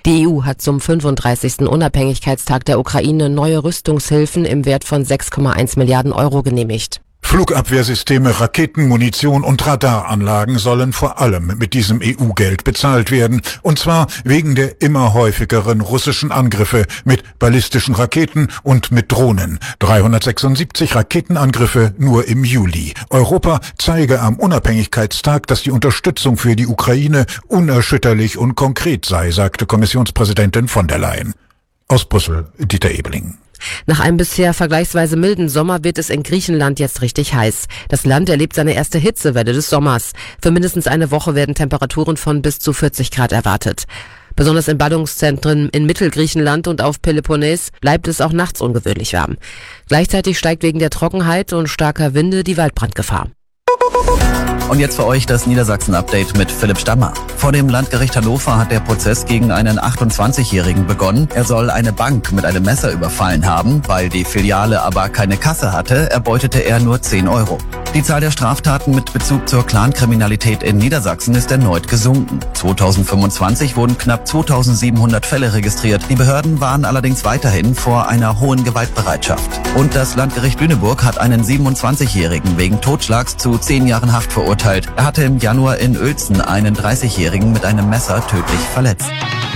Die EU hat zum 35. Unabhängigkeitstag der Ukraine neue Rüstungshilfen im Wert von 6,1 Milliarden Euro genehmigt. Flugabwehrsysteme, Raketen, Munition und Radaranlagen sollen vor allem mit diesem EU-Geld bezahlt werden. Und zwar wegen der immer häufigeren russischen Angriffe mit ballistischen Raketen und mit Drohnen. 376 Raketenangriffe nur im Juli. Europa zeige am Unabhängigkeitstag, dass die Unterstützung für die Ukraine unerschütterlich und konkret sei, sagte Kommissionspräsidentin von der Leyen. Aus Brüssel, Dieter Ebeling. Nach einem bisher vergleichsweise milden Sommer wird es in Griechenland jetzt richtig heiß. Das Land erlebt seine erste Hitzewelle des Sommers. Für mindestens eine Woche werden Temperaturen von bis zu 40 Grad erwartet. Besonders in Ballungszentren in Mittelgriechenland und auf Peloponnes bleibt es auch nachts ungewöhnlich warm. Gleichzeitig steigt wegen der Trockenheit und starker Winde die Waldbrandgefahr. Und jetzt für euch das Niedersachsen-Update mit Philipp Stammer. Vor dem Landgericht Hannover hat der Prozess gegen einen 28-Jährigen begonnen. Er soll eine Bank mit einem Messer überfallen haben. Weil die Filiale aber keine Kasse hatte, erbeutete er nur 10 Euro. Die Zahl der Straftaten mit Bezug zur Clankriminalität in Niedersachsen ist erneut gesunken. 2025 wurden knapp 2700 Fälle registriert. Die Behörden waren allerdings weiterhin vor einer hohen Gewaltbereitschaft. Und das Landgericht Lüneburg hat einen 27-Jährigen wegen Totschlags zu 10 Jahren Haft verurteilt. Er hatte im Januar in Uelzen einen 30-Jährigen mit einem Messer tödlich verletzt.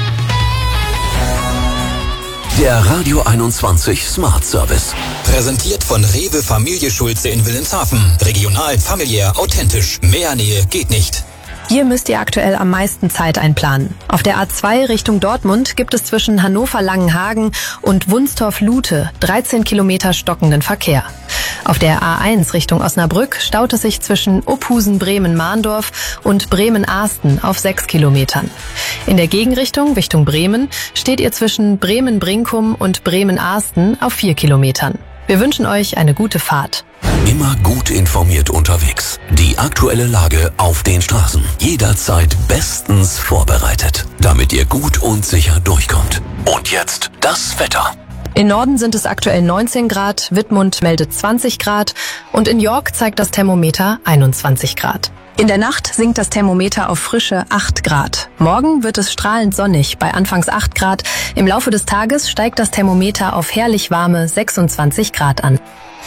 Der Radio 21 Smart Service. Präsentiert von Rewe Familie Schulze in Wilhelmshaven. Regional, familiär, authentisch. Mehr Nähe geht nicht. Hier müsst ihr aktuell am meisten Zeit einplanen. Auf der A2 Richtung Dortmund gibt es zwischen Hannover-Langenhagen und Wunstorf-Lute 13 Kilometer stockenden Verkehr. Auf der A1 Richtung Osnabrück staut es sich zwischen Uphusen-Bremen-Mahndorf und Bremen-Ahsten auf 6 Kilometern. In der Gegenrichtung Richtung Bremen steht ihr zwischen Bremen-Brinkum und Bremen-Ahsten auf 4 Kilometern. Wir wünschen euch eine gute Fahrt. Immer gut informiert unterwegs. Die aktuelle Lage auf den Straßen. Jederzeit bestens vorbereitet, damit ihr gut und sicher durchkommt. Und jetzt das Wetter. In Norden sind es aktuell 19 Grad, Wittmund meldet 20 Grad und in York zeigt das Thermometer 21 Grad. In der Nacht sinkt das Thermometer auf frische 8 Grad. Morgen wird es strahlend sonnig bei anfangs 8 Grad. Im Laufe des Tages steigt das Thermometer auf herrlich warme 26 Grad an.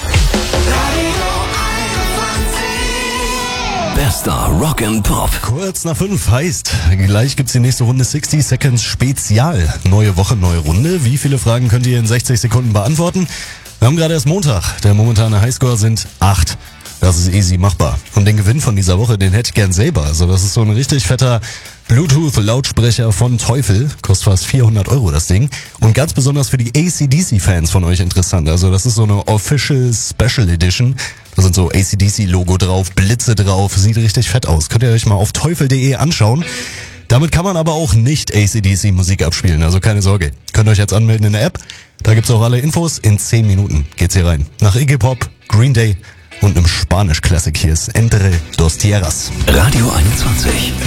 Bester Rock and Pop. Kurz nach 5 heißt, gleich gibt's die nächste Runde 60 Seconds Spezial. Neue Woche, neue Runde. Wie viele Fragen könnt ihr in 60 Sekunden beantworten? Wir haben gerade erst Montag. Der momentane Highscore sind 8. Das ist easy machbar. Und den Gewinn von dieser Woche, den hätte ich gern selber. Also das ist so ein richtig fetter Bluetooth-Lautsprecher von Teufel. Kostet fast 400 Euro das Ding. Und ganz besonders für die AC/DC-Fans von euch interessant. Also das ist so eine Official Special Edition. Da sind so AC/DC-Logo drauf, Blitze drauf. Sieht richtig fett aus. Könnt ihr euch mal auf teufel.de anschauen. Damit kann man aber auch nicht AC/DC-Musik abspielen. Also keine Sorge. Könnt ihr euch jetzt anmelden in der App. Da gibt's auch alle Infos. In 10 Minuten geht's hier rein. Nach Iggy Pop, Green Day und einem Spanisch-Klassik. Hier ist Entre dos Tierras. Radio 21.